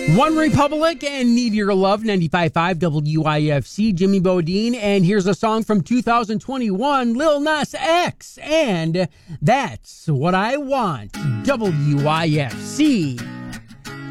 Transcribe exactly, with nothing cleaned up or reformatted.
One Republic and Need Your Love, ninety-five point five W I F C, Jimmy Bodine. And here's a song from two thousand twenty-one, Lil Nas X, and That's What I Want, W I F C.